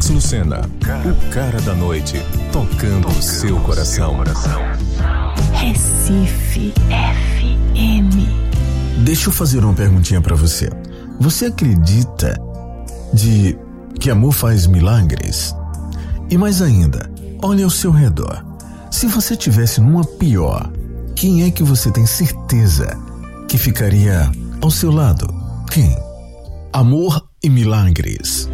Alex Lucena, o cara da noite, tocando o seu coração. Recife FM. Deixa eu fazer uma perguntinha pra você. Você acredita que amor faz milagres? E mais ainda, olhe ao seu redor. Se você tivesse numa pior, quem é que você tem certeza que ficaria ao seu lado? Quem? Amor e milagres.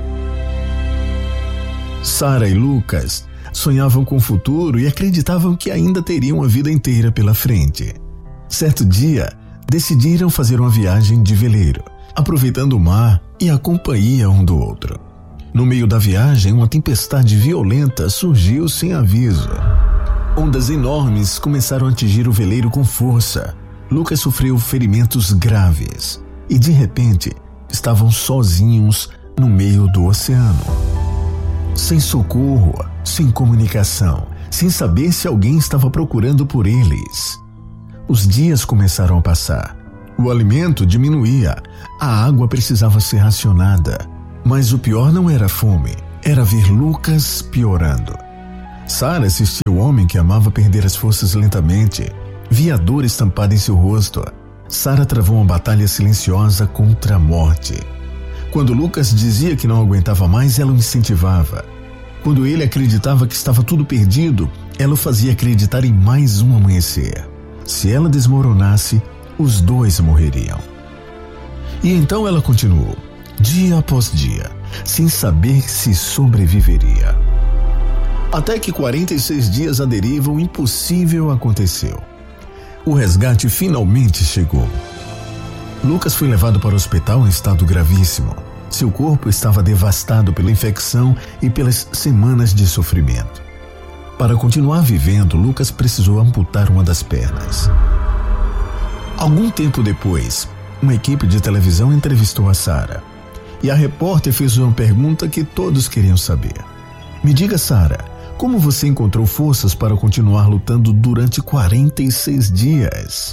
Sara e Lucas sonhavam com o futuro e acreditavam que ainda teriam a vida inteira pela frente. Certo dia, decidiram fazer uma viagem de veleiro, aproveitando o mar e a companhia um do outro. No meio da viagem, uma tempestade violenta surgiu sem aviso. Ondas enormes começaram a atingir o veleiro com força. Lucas sofreu ferimentos graves e, de repente, estavam sozinhos no meio do oceano. Sem socorro, sem comunicação, sem saber se alguém estava procurando por eles. Os dias começaram a passar. O alimento diminuía, a água precisava ser racionada. Mas o pior não era a fome, era ver Lucas piorando. Sara assistia o homem que amava perder as forças lentamente. Via a dor estampada em seu rosto. Sara travou uma batalha silenciosa contra a morte. Quando Lucas dizia que não aguentava mais, ela o incentivava. Quando ele acreditava que estava tudo perdido, ela o fazia acreditar em mais um amanhecer. Se ela desmoronasse, os dois morreriam. E então ela continuou, dia após dia, sem saber se sobreviveria. Até que 46 dias à deriva, o impossível aconteceu. O resgate finalmente chegou. Lucas foi levado para o hospital em estado gravíssimo. Seu corpo estava devastado pela infecção e pelas semanas de sofrimento. Para continuar vivendo, Lucas precisou amputar uma das pernas. Algum tempo depois, uma equipe de televisão entrevistou a Sara. E a repórter fez uma pergunta que todos queriam saber. Me diga, Sara, como você encontrou forças para continuar lutando durante 46 dias?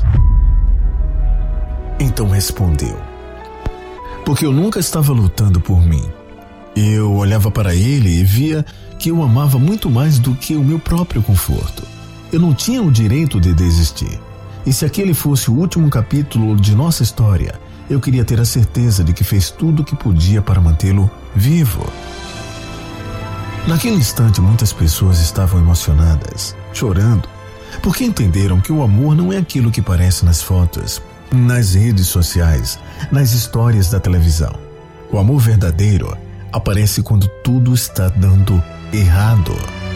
Então respondeu: porque eu nunca estava lutando por mim. Eu olhava para ele e via que eu amava muito mais do que o meu próprio conforto. Eu não tinha o direito de desistir. E se aquele fosse o último capítulo de nossa história, eu queria ter a certeza de que fez tudo o que podia para mantê-lo vivo. Naquele instante, muitas pessoas estavam emocionadas, chorando, porque entenderam que o amor não é aquilo que parece nas fotos, nas redes sociais, nas histórias da televisão. O amor verdadeiro aparece quando tudo está dando errado.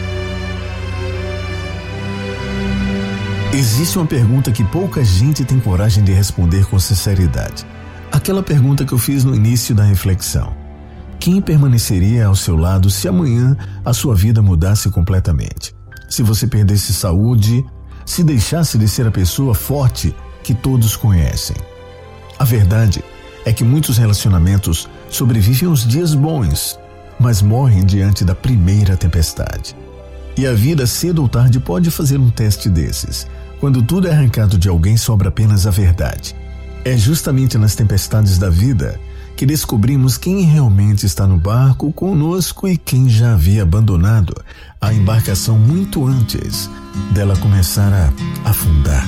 Existe uma pergunta que pouca gente tem coragem de responder com sinceridade. Aquela pergunta que eu fiz no início da reflexão. Quem permaneceria ao seu lado se amanhã a sua vida mudasse completamente? Se você perdesse saúde, se deixasse de ser a pessoa forte que todos conhecem. A verdade é que muitos relacionamentos sobrevivem aos dias bons, mas morrem diante da primeira tempestade. E a vida, cedo ou tarde, pode fazer um teste desses. Quando tudo é arrancado de alguém, sobra apenas a verdade. É justamente nas tempestades da vida que descobrimos quem realmente está no barco conosco e quem já havia abandonado a embarcação muito antes dela começar a afundar.